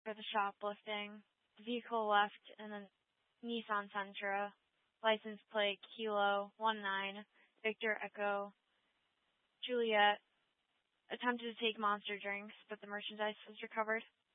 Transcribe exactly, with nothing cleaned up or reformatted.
for the shoplifting. The vehicle left in a Nissan Sentra, license plate Kilo one nine Victor Echo Juliet. Attempted to take monster drinks, but the merchandise was recovered.